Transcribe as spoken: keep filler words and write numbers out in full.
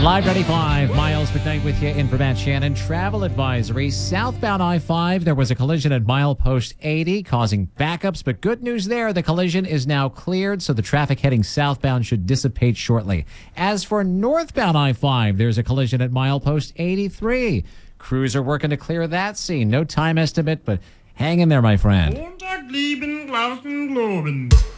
Live ninety-five, Miles McKnight with you in for Matt Shannon. Travel advisory. Southbound I five, there was a collision at milepost eighty causing backups, but good news there. The collision is now cleared, so the traffic heading southbound should dissipate shortly. As for northbound I five, there's a collision at milepost eighty-three. Crews are working to clear that scene. No time estimate, but hang in there, my friend. Montag, lieben, Glauben, Globen.